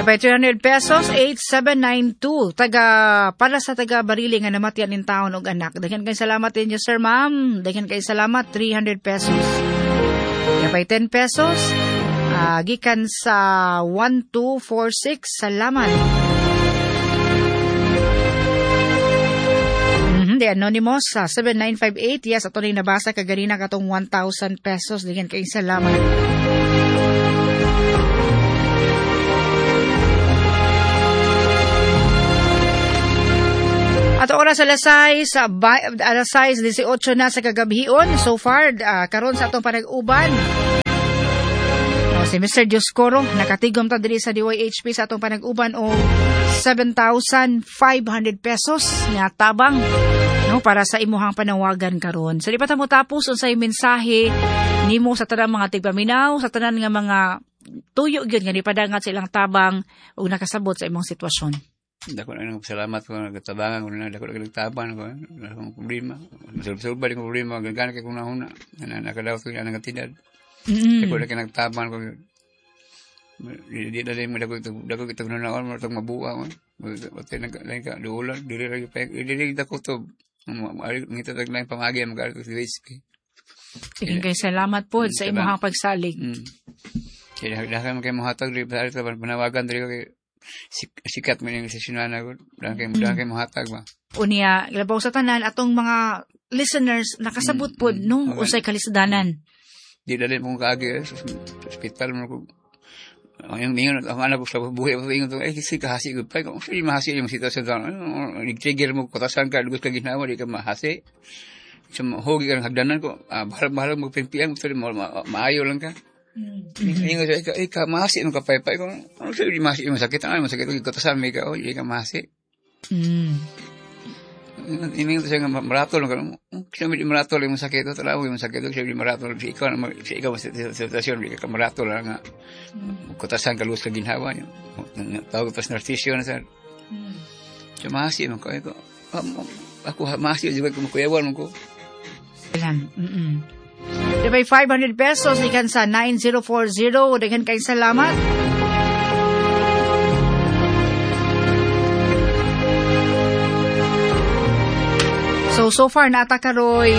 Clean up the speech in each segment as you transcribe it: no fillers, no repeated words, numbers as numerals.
By 300 pesos, 8792. Para sa taga Barili nga namatyan in taon og anak. Daghan kay salamat ninyo, sir, ma'am. Daghan kay salamat, 300 pesos. By 10 pesos, gikan sa 1246. Salamat. The Anonymous, 7958. Yes, ato rin nabasa kaganina katong 1,000 pesos. Daghan kay salamat. At oras alas 18 na sa kagabion. So far, karon sa atong panag-uban. Si Mr. Dioscoro, nakatigom ta diri sa DYHP sa atong panag-uban o 7,500 pesos nga tabang, no, para sa imuhang panawagan karon. So di pa ta mo tapos unsay mensahe nimo sa tanang mga tigpaminaw, sa tanan nga mga tuyo gyud nga nipadangat sa ilang tabang ug nakasabot sa imong sitwasyon. Dako na salamat ko nagtabangan ko na dako nagtaban ko ang problema. Sulba din ko problema gagana kay kung nahuna nakadaw ko na ngatidad. Dako na nagtaban ko. Di dali mo dako kita naon mo tong mabuwa mo. Wate naglain ka duulan dili ra pa dili dako to. Ngita taglain pamagi magalit si Whiskey. Sige kay salamat po sa imong pagsalig. Kaya dakan kay mohatag diri sa panawagan diri kay sikat mo yung sessionana ko. Dahil kayo mahatag ba? Unya, ilabaw sa tanan, atong mga listeners, nakasabot po, no? Okay. Usay kalisdanan. Di dali mong kaagi, sa hospital mo ko. Ang anak ko sa buhay, kasi kahasi ko pa. Kung sa'yo mahasi yung sitwasyon, nag-trigger mo, kutasan ka, lugus ka ginawa, di ka mahasi. So, hugi ka ng hagdanan ko, bahal magpimpiang, maayo lang ka. Ingat saya ika masih nung kapay-pay ko ano sa di masih masakit ang masakit ko tasan may ka ika masih ini to saya maratol kan kasi may maratol yung sakit to talaw yung sakit to siya di maratol si ikaw sitwasyon di ka maratol nga ko tasan ka lus ka ginhawa niyo tawag pas narcission sa masih man ko ako masih juga ko kuyawan ko ilan May 500 pesos, ikan sa 9040. Daghan kay salamat. So far, natakaroy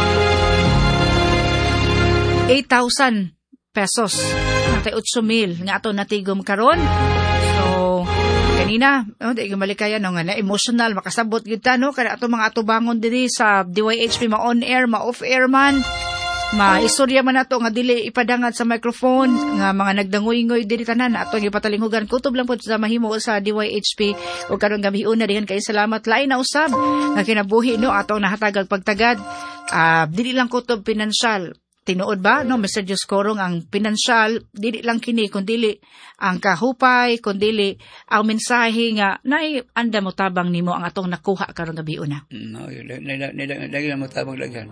8,000 pesos. Natay 8,000 nga ato natigom karon. So, kanina, di malikaya no nga na emotional makasabot gyud ta no kada ato mga atubangon diri sa DYHP ma-on air, ma-off air man. Istorya man nato nga dili ipadangat sa microphone nga mga nagdangoy-ngoy diri tanan ato gipatalingugan kutob lang pud sa mahimo sa DYHP ug karon gabion na dihan kay salamat lain na usab nga kinabuhi no ato nahatag pagtagad dili lang kutob pinansyal tinuod ba no Mr. Dioscoro ang pinansyal dili lang kini kundi ang kahupay kundi ang mensahe nga nay anda mo tabang nimo ang atong nakuha karon gabion na no lagi mo tabang lagyan.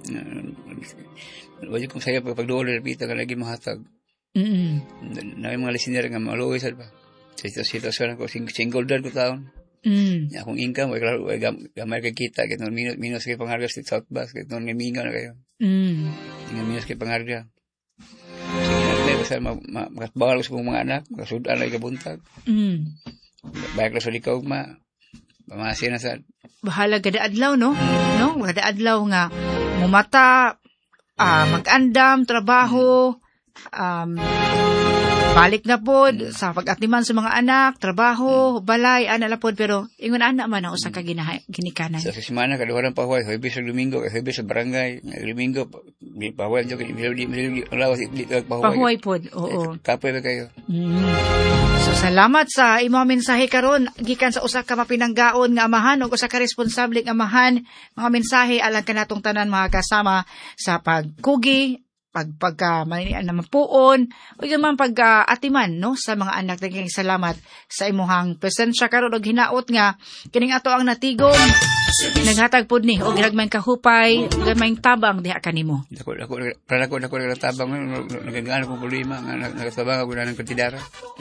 Wajib kong saya pagduol repita ka lagi mahatag. Na mga listener nga maluwi sa ba. Sa sitwasyon ko single dad ko taon. Akong income way gamay kay kita ket minus kay pangarga sa South Bus ket non minga na kayo. Minus kay pangarga. Sige sa makatbawal sa mga anak, makasudan ay kabuntag. Bayag sa likaw pamasi na sa bahala kada adlaw no kada adlaw nga mumata mag-andam trabaho balik na pod sa pag-atiman sa mga anak trabaho balay ana la pod pero ingon ana man ang usa ka ginikanan sa semana kaduharan pahuway Huwebes sa Domingo Huwebes sa barangay Domingo pahuway jud di lawas di pahuway pod oo kapoy kayo. So salamat sa imong mensahe karon gikan sa usa ka mapinanggaon nga amahan ug usa ka responsable nga amahan mga mensahe alang kanatong tanan mga kasama sa pagkugi pagka mapuon o yun man pag-atiman no sa mga anak. Naging salamat sa imuhang presensya karon og hinaot nga kining ato ang natigom naghatag pod ni og gagmayng kahupay gagmayng tabang diha kanimo. Dako tabang nagagana ko problema nga nagatabang ako nang katidara.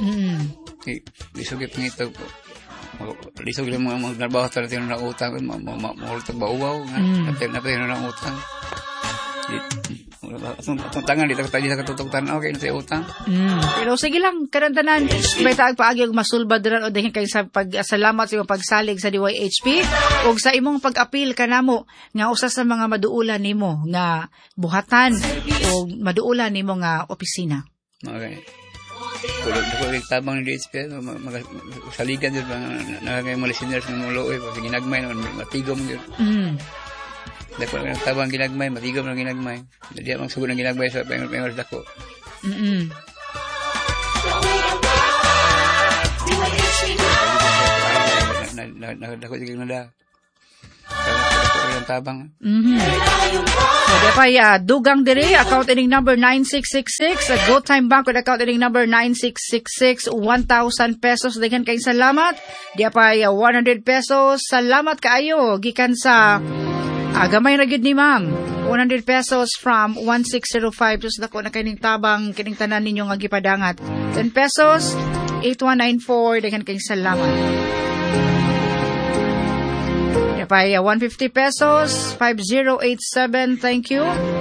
Lisog ngito lisog lang mga trabaho talaga na utang maultag ba uwaw nga napay na utang Atong tangan, dito katutog tanaw, kaya natin utang. Pero sige lang, karantanan, may taag paagi og masulbad rin o dahil kayo sa salamat sa imong pagsalig sa DYHP o sa imong pag-apil kanamo nga usa sa mga maduulan nimo nga buhatan o maduulan nimo nga opisina. Okay. Kung tabang ni DHP, saligan yun, nakagay mga listeners ng mga looy, kasi ginagmay naman, matigom yun. Dako na tabang ginagmay, matigom na ginagmay. Hindi ang magsugod ng ginagmay sa pengor dako. Dako sige na da. Tabang. So, dugang diri, account ending number 9666, Go Time Bank with account ending number 9666, 1,000 pesos. Dagan kayong salamat. Diya pa 100 pesos. Salamat kaayo. Gikan sa gamay na gid ni ma'am. 100 pesos from 1605. Tapos dako na kayong tabang, kining tanan ninyo nga gipadangat. 10 pesos, 8194. Dagan kayong salamat. Diya pa 150 pesos, 5087. Thank you.